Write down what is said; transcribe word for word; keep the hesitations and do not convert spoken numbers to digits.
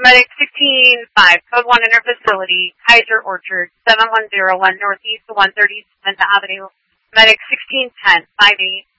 Medic sixteen five, code one in our facility, Kaiser Orchard, seven one zero one Northeast one thirty-seventh Avenue. Medic sixteen ten, five eight.